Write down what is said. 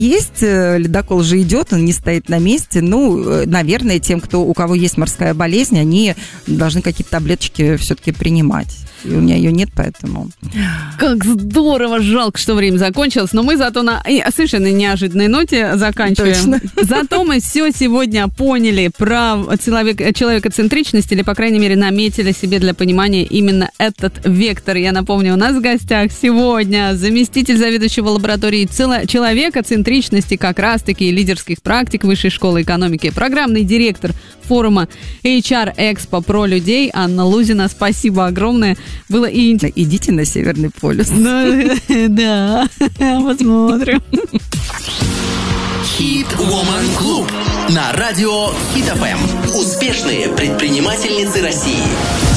есть, ледокол же идет, он не стоит на месте. Ну, наверное, у кого есть морская болезнь, они должны какие-то таблеточки все-таки принимать. И у меня ее нет, поэтому... Как здорово! Жалко, что время закончилось, но мы зато на совершенно неожиданной ноте заканчиваем. Точно. Зато мы все сегодня поняли про человекоцентричность, или, по крайней мере, наметили себе для понимания именно этот вектор. Я напомню, у нас в гостях сегодня заместитель заведующего лабораторией человекоцентричности, как раз-таки лидерских практик Высшей школы экономики, программный директор форума HR Expo про людей Анна Лузина. Спасибо огромное. Было и интересно. Идите на Северный полюс. Да, посмотрим. Hit Woman Club на радио Hit FM. Успешные предпринимательницы России.